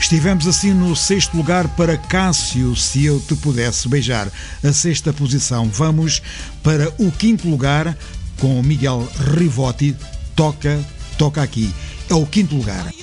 Estivemos assim no sexto lugar para Cássio, Se Eu Te Pudesse Beijar. A sexta posição. Vamos para o quinto lugar com Miguel Rivotti, Toca Aqui. É o quinto lugar.